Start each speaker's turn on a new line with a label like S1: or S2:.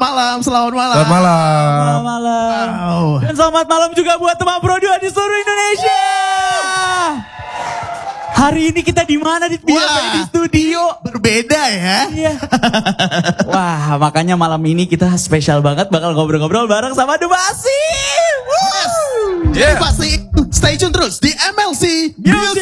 S1: malam, selamat malam.
S2: Selamat malam.
S3: Selamat malam.
S1: Wow.
S3: Dan selamat malam juga buat teman Pro 2 di seluruh Indonesia. Hari ini kita di mana di
S1: Wah,
S3: di studio?
S1: Berbeda ya.
S3: Iya. Wah, makanya malam ini kita spesial banget bakal ngobrol-ngobrol bareng sama Dubasi.
S1: Jadi pasti stay tune terus di MLC Music.